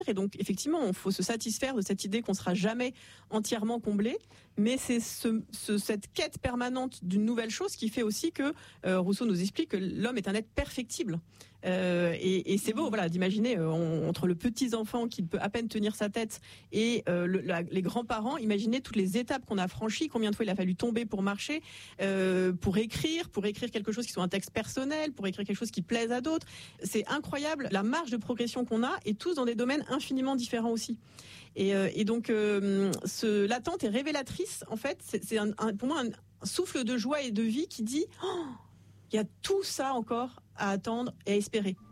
Et donc, effectivement, il faut se satisfaire de cette idée qu'on sera jamais entièrement comblé. Mais c'est cette quête permanente d'une nouvelle chose qui fait aussi que Rousseau nous explique que l'homme est un être perfectible. Et c'est beau, voilà, d'imaginer entre le petit enfant qui peut à peine tenir sa tête et les grands-parents, imaginez toutes les étapes qu'on a franchies, combien de fois il a fallu tomber pour marcher, pour écrire quelque chose qui soit un texte personnel, pour écrire quelque chose qui plaise à d'autres. C'est incroyable la marge de progression qu'on a, et tous dans des domaines infiniment différents aussi. Et donc l'attente est révélatrice, en fait. C'est pour moi un souffle de joie et de vie qui dit il y a tout ça encore à attendre et à espérer.